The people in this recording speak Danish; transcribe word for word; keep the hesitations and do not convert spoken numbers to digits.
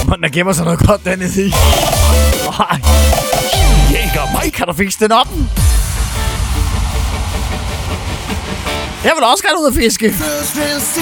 Man, der gemmer sig noget godt dernede i. Ej. Jæger mig, kan du fikse den op? Jeg vil også gerne ud og fiske.